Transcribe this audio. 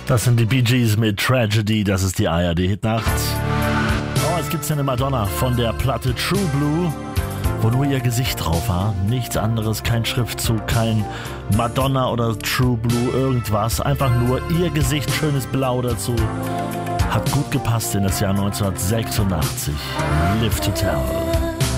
Das sind die Bee Gees mit Tragedy, das ist die ARD-Hitnacht. Oh, jetzt gibt's eine Madonna von der Platte True Blue, wo nur ihr Gesicht drauf war. Nichts anderes, kein Schriftzug, kein Madonna oder True Blue, irgendwas. Einfach nur ihr Gesicht, schönes Blau dazu. Hat gut gepasst in das Jahr 1986. Live to Tell.